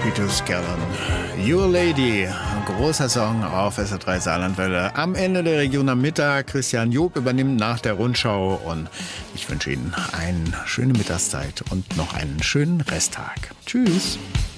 Peter Scallon, Your Lady, ein großer Song auf SR3 Saarlandwelle. Am Ende der Region am Mittag. Christian Job übernimmt nach der Rundschau und ich wünsche Ihnen eine schöne Mittagszeit und noch einen schönen Resttag. Tschüss.